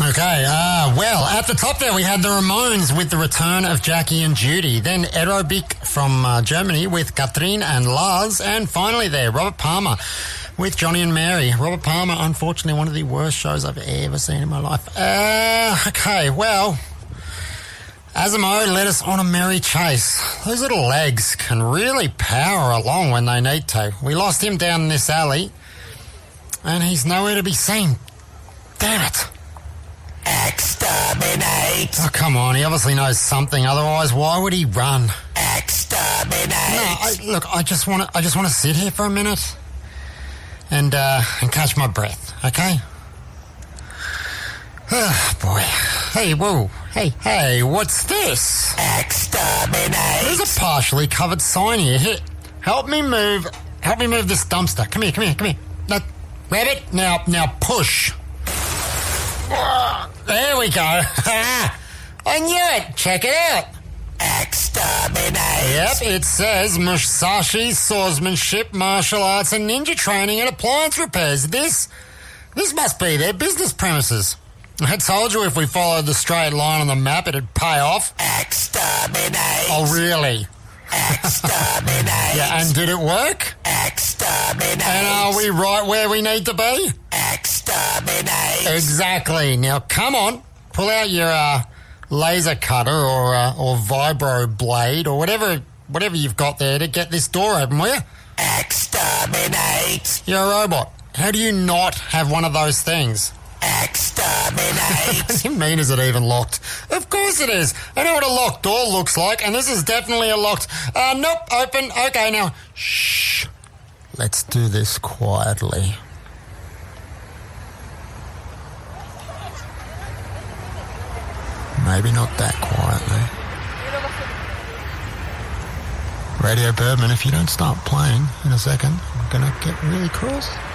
Okay, well, at the top there we had the Ramones with the return of Jackie and Judy. Then Aerobic from Germany with Katrin and Lars. And finally there, Robert Palmer with Johnny and Mary. Robert Palmer, unfortunately, one of the worst shows I've ever seen in my life. Okay, well, Asimo led us on a merry chase. Those little legs can really power along when they need to. We lost him down this alley, and he's nowhere to be seen. Damn it. Exterminate! Oh, come on, he obviously knows something, otherwise why would he run? Exterminate! No, I just want to sit here for a minute and catch my breath, okay? Oh, boy. Hey, whoa. Hey, what's this? Exterminate! There's a partially covered sign here. Here, help me move this dumpster. Come here. Now, grab it. Now push. There we go. I knew it. Check it out. Exterminate! Yep, it says Musashi Swordsmanship, Martial Arts and Ninja Training and Appliance Repairs. This must be their business premises. I told you if we followed the straight line on the map, it'd pay off. Exterminate! Oh, really? Exterminate! Yeah, and did it work? Exterminate! And are we right where we need to be? Exterminate! Exactly. Now, come on, pull out your laser cutter or vibro blade or whatever you've got there to get this door open, will you? Exterminate! You're a robot. How do you not have one of those things? Exterminate! What do you mean, is it even locked? Of course it is. I know what a locked door looks like, and this is definitely a locked... nope, open. Okay, now, shh. Let's do this quietly. Maybe not that quietly. Radio Birdman, if you don't start playing in a second, I'm going to get really cross.